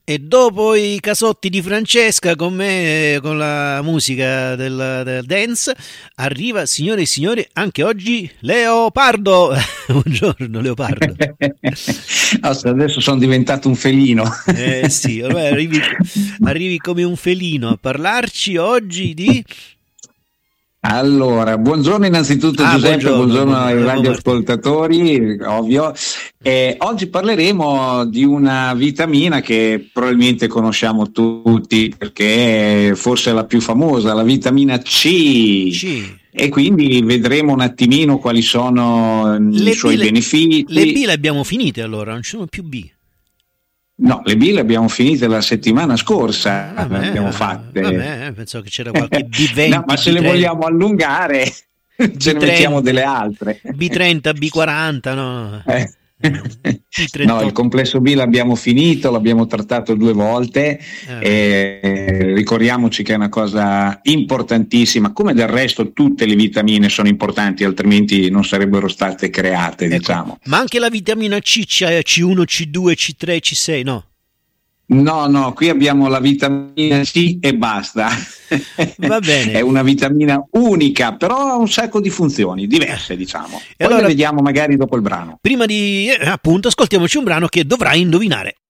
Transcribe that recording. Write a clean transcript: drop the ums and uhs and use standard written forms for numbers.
E dopo i casotti di Francesca con me, con la musica del dance, arriva, signore e signori, anche oggi Leopardo. Buongiorno Leopardo. Adesso sono diventato un felino. Sì, ormai arrivi come un felino a parlarci oggi di... Allora, buongiorno innanzitutto Giuseppe, buongiorno ai radioascoltatori, ovvio. Oggi parleremo di una vitamina che probabilmente conosciamo tutti perché è forse la più famosa, la vitamina C. E quindi vedremo un attimino quali sono i suoi benefici. Le B le abbiamo finite allora, non ci sono più B. No, le B le abbiamo finite la settimana scorsa, le abbiamo fatte. Pensavo che c'era qualche B20. No, ma se le vogliamo allungare, ce ne mettiamo delle altre. B30, B40, no? No, il complesso B l'abbiamo finito, l'abbiamo trattato 2 volte. Ricordiamoci che è una cosa importantissima, come del resto tutte le vitamine sono importanti, altrimenti non sarebbero state create, ecco, diciamo. Ma anche la vitamina C, c'è C1, C2, C3, C6, no? No, qui abbiamo la vitamina C e basta. Va bene. È una vitamina unica, però ha un sacco di funzioni diverse, diciamo. Poi allora, le vediamo magari dopo il brano. Prima di, appunto, ascoltiamoci un brano che dovrai indovinare.